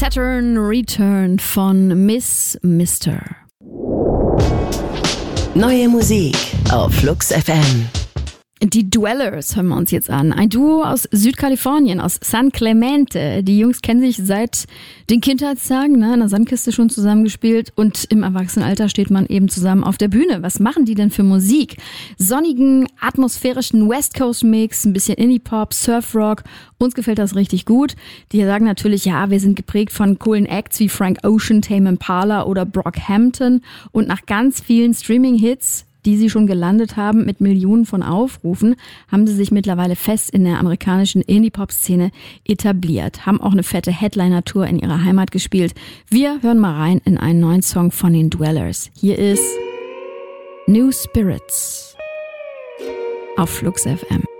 Saturn Return von Miss Mister. Neue Musik auf Flux FM. Die Dwellers hören wir uns jetzt an. Ein Duo aus Südkalifornien, aus San Clemente. Die Jungs kennen sich seit den Kindheitstagen, in der Sandkiste schon zusammengespielt und im Erwachsenenalter steht man eben zusammen auf der Bühne. Was machen die denn für Musik? Sonnigen, atmosphärischen West Coast Mix, ein bisschen Indie-Pop, Surf-Rock. Uns gefällt das richtig gut. Die sagen natürlich, ja, wir sind geprägt von coolen Acts wie Frank Ocean, Tame Impala oder Brockhampton und nach ganz vielen Streaming-Hits, die sie schon gelandet haben mit Millionen von Aufrufen, haben sie sich mittlerweile fest in der amerikanischen Indie-Pop-Szene etabliert, haben auch eine fette Headliner-Tour in ihrer Heimat gespielt. Wir hören mal rein in einen neuen Song von den Dwellers. Hier ist New Spirits auf Flux FM.